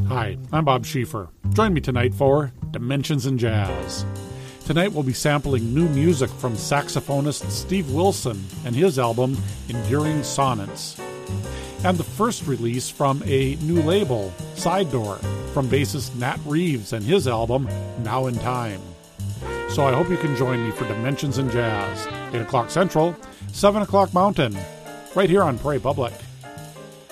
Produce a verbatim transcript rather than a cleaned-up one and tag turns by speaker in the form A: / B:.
A: Hi, I'm Bob Schieffer. Join me tonight for Dimensions in Jazz. Tonight we'll be sampling new music from saxophonist Steve Wilson and his album Enduring Sonnets. And the first release from a new label, Side Door, from bassist Nat Reeves and his album Now in Time. So I hope you can join me for Dimensions in Jazz, eight o'clock Central, seven o'clock Mountain, right here on Prairie Public.